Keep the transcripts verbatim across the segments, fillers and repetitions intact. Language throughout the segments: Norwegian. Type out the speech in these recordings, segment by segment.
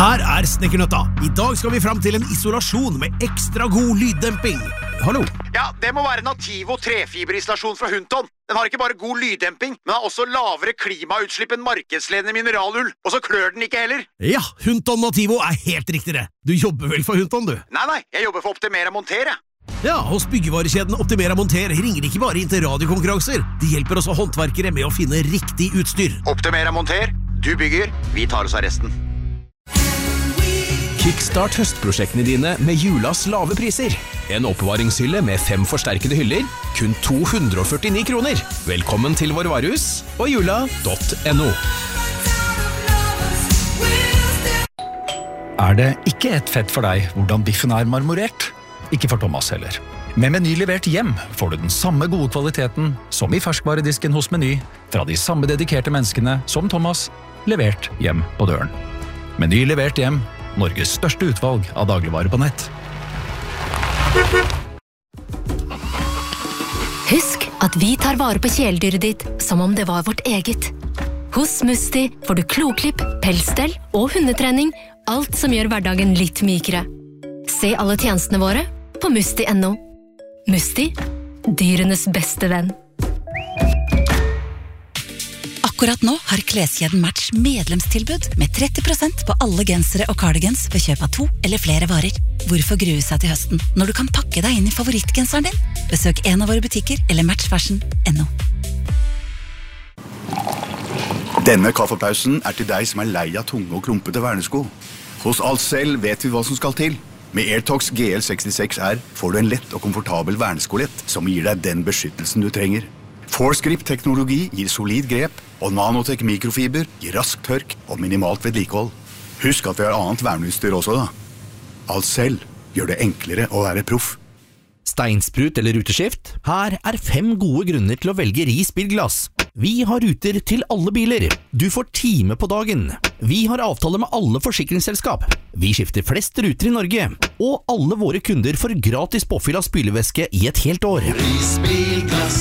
Her er Snekkernøtta. I dag skal vi frem til en isolasjon med ekstra god lyddemping. Hallo? Ja, det må være Nativo trefiberisolasjon fra Hunton. Den har ikke bare god lyddemping, men har også lavere klimautslipp enn markedsledende mineralull. Og så klør den ikke heller. Ja, Hunton Nativo er helt riktig det. Du jobber vel for Hunton, du? Nei, nei, jeg jobber for Optimera Monter, jeg. Ja, hos byggevarekjeden Optimera Monter ringer de ikke bare inn til radiokonkurranser. De hjelper også håndverkere med å finne riktig utstyr. Optimera Monter, du bygger, vi tar oss av resten. Kickstart høstprosjektene dine med julas lave priser. En oppbevaringshylle med fem forsterkede hyller, kun to hundre og førtini kroner. Velkommen til vår varehus og jula punktum no. Er det ikke et fett for deg hvordan biffen er marmorert? Ikke for Thomas heller. Med Meny levert hjem får du den samme gode kvaliteten som i ferskvaredisken hos Meny, fra de samme dedikerte menneskene som Thomas, levert hjem på døren. Meny levert hjem, Norges største utvalg av dagligvarer på nett. Husk at vi tar vare på kjæledyret ditt som om det var vårt eget. Hos Musti får du kloklipp, pelsstell og hundetrening, alt som gjør hverdagen litt mykere. Se alle tjenestene våre på musti punktum no. Musti, dyrenes beste venn. Akkurat nå har kleskjeden Match medlemstilbud med tretti prosent på alle gensere og cardigans ved kjøp av to eller flere varer. Hvorfor grue seg til høsten når du kan pakke deg inn i favorittgenseren din? Besøk en av våre butikker eller matchfashion punktum no. Denne kaffepausen er til deg som er lei av tunge og klumpete vernesko. Hos Alcel vet vi hva som skal til. Med AirTox G L sekstiseks R får du en lett og komfortabel verneskolett som gir deg den beskyttelsen du trenger. Forsgrip-teknologi gir solid grep, og Nanotech mikrofiber gir rask tørk og minimalt vedlikehold. Husk at vi har annet verneutstyr også da. Alcel gjør det enklere å være proff. Steinsprut eller ruteskift? Her er fem gode grunner til å velge Ris bilglass. Vi har ruter til alle biler. Du får time på dagen. Vi har avtale med alle forsikringsselskap. Vi skifter flest ruter i Norge. Og alle våre kunder får gratis påfyll av spylevæske i et helt år. Ris bilglass.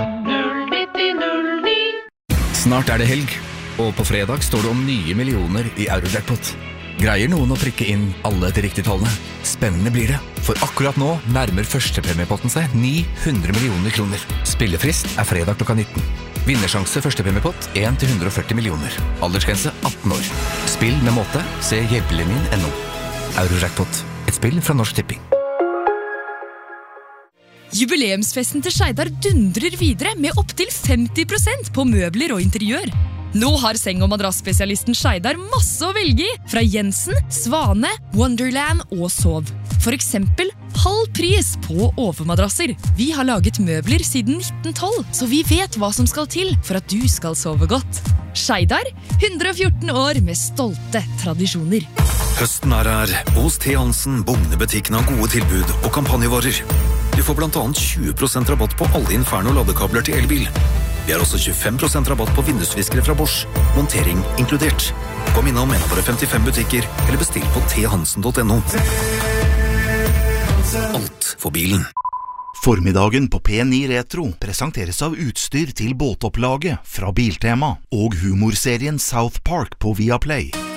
Snart er det helg, og på fredag står det om nye millioner i Eurojackpot. Greier noen å trykke inn alle til riktige tallene? Spennende blir det, for akkurat nå nærmer førstepremiepotten seg ni hundre millioner kroner. Spillefrist er fredag klokka nitten. Vinnersjanse førstepremiepott en til hundre og førti millioner. Aldersgrense atten år. Spill med måte, se hjelpelinjen punktum no. Eurojackpot, et spill fra Norsk Tipping. Jubileumsfesten til Skeidar dundrer videre med opp til femti prosent på møbler og interiør. Nå har seng- og madrassspesialisten Skeidar masse å velge i, fra Jensen, Svane, Wonderland og Sov. For eksempel halv pris på overmadrasser. Vi har laget møbler siden nitten tolv, så vi vet hva som skal til for at du skal sove godt. Skeidar, hundre og fjorten år med stolte tradisjoner. Høsten er her. Hos T. Hansen bugner butikken av gode tilbud og kampanjevarer. Du får blant annet tjue prosent rabatt på alle Inferno ladekabler til elbil. Vi har også tjuefem prosent rabatt på vindusviskere fra Bosch. Montering inkludert. Kom innom en av våre femtifem butikker, eller bestill på t hansen punktum no. Alt for bilen. Formiddagen på P ni Retro presenteres av utstyr til båtopplaget fra Biltema og humorserien South Park på Viaplay.